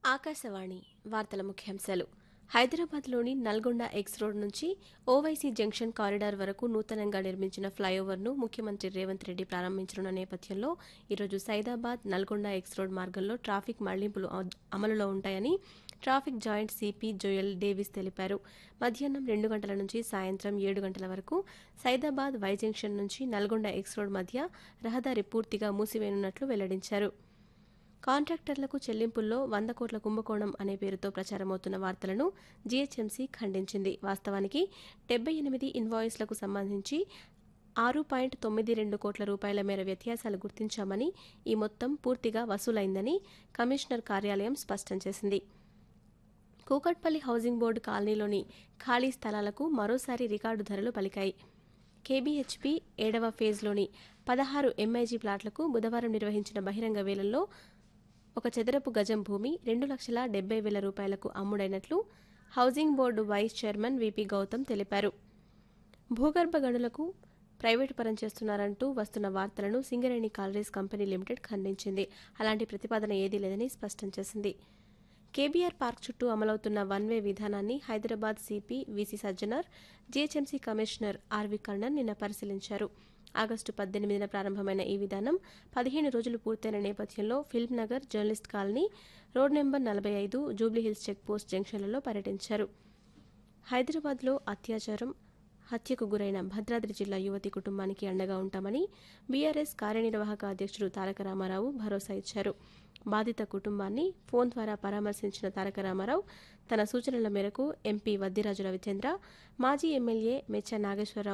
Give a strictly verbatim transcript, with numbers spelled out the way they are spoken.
ఆకాశవాణి వార్తల ముఖ్యాంశాలు. హైదరాబాద్లోని నల్గొండ ఎక్స్ రోడ్ నుంచి ఓవైసీ జంక్షన్ కారిడార్ వరకు నూతనంగా నిర్మించిన ఫ్లైఓవర్ను ముఖ్యమంత్రి రేవంత్ రెడ్డి ప్రారంభించనున్న నేపథ్యంలో ఈరోజు సైదాబాద్ నల్గొండ ఎక్స్ రోడ్ మార్గంలో ట్రాఫిక్ మళ్లింపులు అమలులో ఉంటాయని traffic joint CP Joel Davis తెలిపారు. మధ్యాహ్నం రెండు గంటల నుంచి సాయంత్రం ఏడు గంటల వరకు సైదాబాద్ వై జంక్షన్ నుంచి నల్గొండ ఎక్స్ రోడ్ మధ్య రహదారి పూర్తిగా మూసివేయనున్నట్లు వెల్లడించారు. కాంట్రాక్టర్లకు చెల్లింపుల్లో వంద కోట్ల కుంభకోణం అనే పేరుతో ప్రచారమవుతున్న వార్తలను జీహెచ్ఎంసీ ఖండించింది. వాస్తవానికి డెబ్బై ఎనిమిది ఇన్వాయిస్లకు సంబంధించి ఆరు పాయింట్ తొమ్మిది రెండు కోట్ల రూపాయల మేర వ్యత్యాసాలు గుర్తించామని, ఈ మొత్తం పూర్తిగా వసూలైందని కమిషనర్ కార్యాలయం స్పష్టం చేసింది. కూకట్పల్లి హౌసింగ్ బోర్డు కాలనీలోని ఖాళీ స్థలాలకు మరోసారి రికార్డు ధరలు పలికాయి. కేబీహెచ్పీ ఏడవ ఫేజ్లోని పదహారు ఎంఐజీ ప్లాట్లకు బుధవారం నిర్వహించిన బహిరంగ వేలంలో ఒక చదరపు గజం భూమి రెండు లక్షల డెబ్బై వేల రూపాయలకు అమ్ముడైనట్లు housing board vice chairman VP Gautam తెలిపారు. భూగర్భ గనులకు ప్రైవేటు పరం చేస్తున్నారంటూ వస్తున్న వార్తలను సింగరేణి కాలరీస్ కంపెనీ లిమిటెడ్ ఖండించింది. అలాంటి ప్రతిపాదన ఏదీ లేదని స్పష్టం చేసింది. కేబీఆర్ పార్క్ చుట్టూ అమలవుతున్న వన్ వే విధానాన్ని Hyderabad CP VC Sajjanar, GHMC commissioner RV Karnan నిన్న పరిశీలించారు. ఆగస్టు పద్దెనిమిదిన ప్రారంభమైన ఈ విధానం పదిహేను రోజులు పూర్తయిన నేపథ్యంలో film Nagar, journalist colony, road number నలభై ఐదు, జూబ్లీహిల్స్ చెక్పోస్ట్ జంక్షన్లలో పర్యటించారు. హైదరాబాద్లో అత్యాచారం, హత్యకు గురైన భద్రాద్రి జిల్లా యువతి కుటుంబానికి అండగా ఉంటామని బీఆర్ఎస్ కార్యనిర్వాహక అధ్యక్షుడు తారక రామారావు భరోసా ఇచ్చారు. బాధిత కుటుంబాన్ని ఫోన్ ద్వారా పరామర్శించిన తారక రామారావు తన సూచనల మేరకు ఎంపీ వద్దిరాజు రవిచంద్ర, మాజీ ఎమ్మెల్యే మెచ్చ నాగేశ్వరరావు